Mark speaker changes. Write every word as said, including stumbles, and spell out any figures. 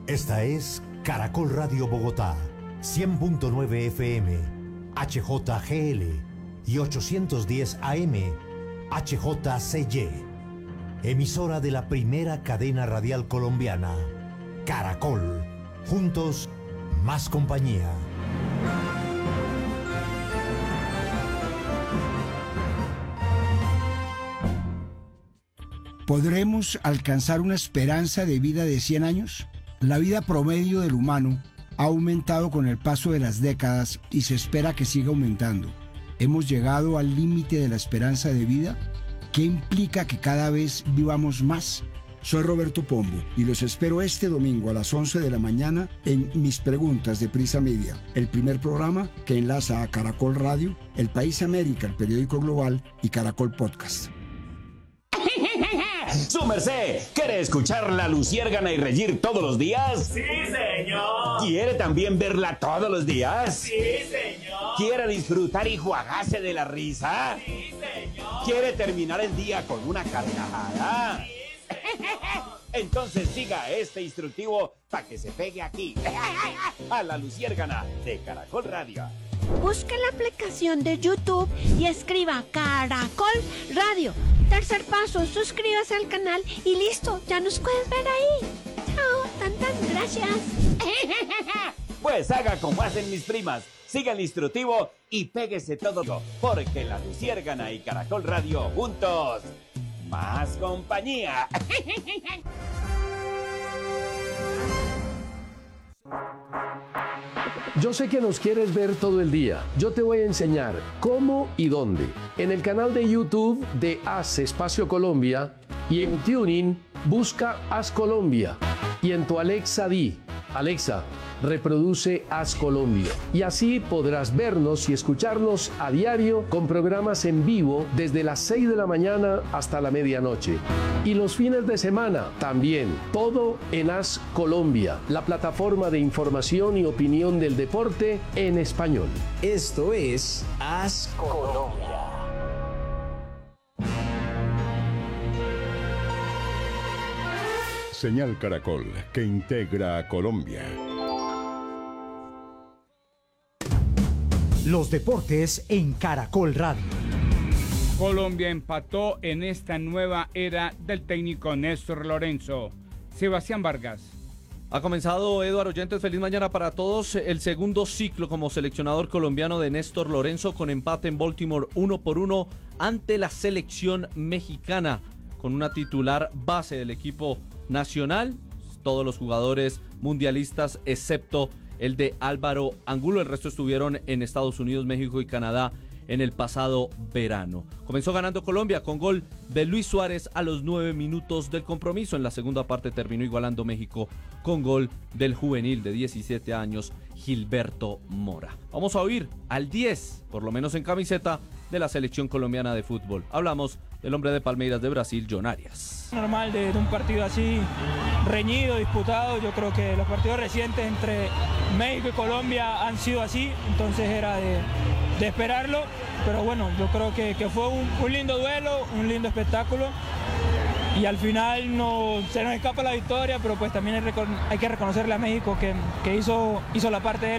Speaker 1: Esta es Caracol Radio Bogotá, cien punto nueve F M, H J G L y ochocientos diez A M, H J C Y. Emisora de la primera cadena radial colombiana, Caracol. Juntos, más compañía.
Speaker 2: ¿Podremos alcanzar una esperanza de vida de cien años? La vida promedio del humano ha aumentado con el paso de las décadas y se espera que siga aumentando. ¿Hemos llegado al límite de la esperanza de vida? ¿Qué implica que cada vez vivamos más? Soy Roberto Pombo y los espero este domingo a las once de la mañana en Mis Preguntas de Prisa Media, el primer programa que enlaza a Caracol Radio, El País América, el periódico global, y Caracol Podcast.
Speaker 3: ¡Su merced! ¿Quiere escuchar La Luciérgana y reír todos los días?
Speaker 4: ¡Sí, señor!
Speaker 3: ¿Quiere también verla todos los días?
Speaker 4: ¡Sí, señor!
Speaker 3: ¿Quiere disfrutar y juagarse de la risa?
Speaker 4: ¡Sí, señor!
Speaker 3: ¿Quiere terminar el día con una carcajada?
Speaker 4: ¡Sí, señor!
Speaker 3: Entonces siga este instructivo para que se pegue aquí, a La Luciérgana de Caracol Radio.
Speaker 5: Busque la aplicación de YouTube y escriba Caracol Radio. Tercer paso, suscríbase al canal y listo, ya nos puedes ver ahí. Chao, tantas gracias.
Speaker 3: Pues haga como hacen mis primas, siga el instructivo y péguese todo, porque La Luciérgana y Caracol Radio juntos, más compañía.
Speaker 6: Yo sé que nos quieres ver todo el día. Yo te voy a enseñar cómo y dónde. En el canal de YouTube de Haz Espacio Colombia y en TuneIn busca Haz Colombia. Y en tu Alexa di, Alexa, reproduce Haz Colombia. Y así podrás vernos y escucharnos a diario con programas en vivo desde las seis de la mañana hasta la medianoche. Y los fines de semana también, todo en Haz Colombia, la plataforma de información y opinión del deporte en español.
Speaker 7: Esto es Haz Colombia.
Speaker 8: Señal Caracol, que integra a Colombia.
Speaker 9: Los deportes en Caracol Radio.
Speaker 10: Colombia empató en esta nueva era del técnico Néstor Lorenzo. Sebastián Vargas.
Speaker 11: Ha comenzado, Eduardo Oyentes, feliz mañana para todos, el segundo ciclo como seleccionador colombiano de Néstor Lorenzo, con empate en Baltimore uno por uno ante la selección mexicana, con una titular base del equipo nacional, todos los jugadores mundialistas excepto el de Álvaro Angulo. El resto estuvieron en Estados Unidos, México y Canadá en el pasado verano. Comenzó ganando Colombia con gol de Luis Suárez a los nueve minutos del compromiso. En la segunda parte terminó igualando México con gol del juvenil de diecisiete años, Gilberto Mora. Vamos a oír al diez, por lo menos en camiseta, de la selección colombiana de fútbol. Hablamos del hombre de Palmeiras de Brasil, John Arias.
Speaker 12: Normal de, de un partido así reñido, disputado. Yo creo que los partidos recientes entre México y Colombia han sido así, entonces era de, de esperarlo, pero bueno, yo creo que, que fue un, un lindo duelo, un lindo espectáculo, y al final no, se nos escapa la victoria, pero pues también hay, hay que reconocerle a México que, que hizo, hizo la parte de él.